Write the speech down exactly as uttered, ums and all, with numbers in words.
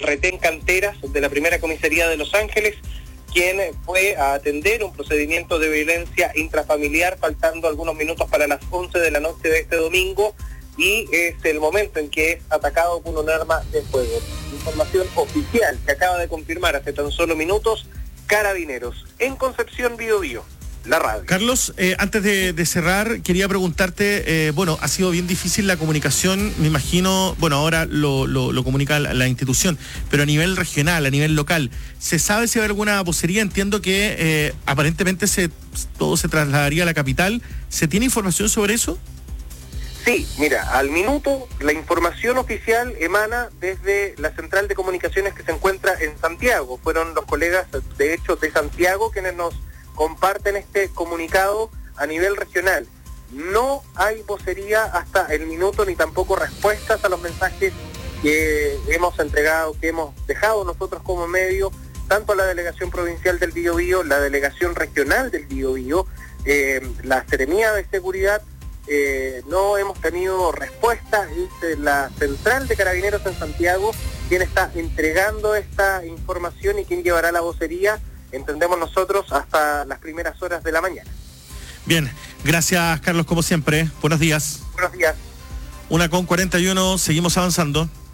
Retén Canteras de la primera comisaría de Los Ángeles, quien fue a atender un procedimiento de violencia intrafamiliar faltando algunos minutos para las once de la noche de este domingo, y es el momento en que es atacado con un arma de fuego. Información oficial que acaba de confirmar hace tan solo minutos Carabineros en Concepción, Biobío. La radio. Carlos, eh, antes de, de cerrar, quería preguntarte, eh, bueno, ha sido bien difícil la comunicación, me imagino, bueno, ahora lo, lo, lo comunica la, la institución, pero a nivel regional, a nivel local, ¿se sabe si hay alguna vocería? Entiendo que eh, aparentemente se, todo se trasladaría a la capital. ¿Se tiene información sobre eso? Sí, mira, al minuto la información oficial emana desde la central de comunicaciones que se encuentra en Santiago. Fueron los colegas, de hecho, de Santiago quienes nos comparten este comunicado a nivel regional. No hay vocería hasta el minuto, ni tampoco respuestas a los mensajes que hemos entregado, que hemos dejado nosotros como medio, tanto a la Delegación Provincial del Biobío, la Delegación Regional del Biobío, eh, la Seremía de Seguridad. Eh, no hemos tenido respuesta. Es la central de Carabineros en Santiago quien está entregando esta información y quien llevará la vocería, entendemos nosotros, hasta las primeras horas de la mañana. Bien, gracias Carlos, como siempre. Buenos días. Buenos días. Una con cuarenta y uno, seguimos avanzando.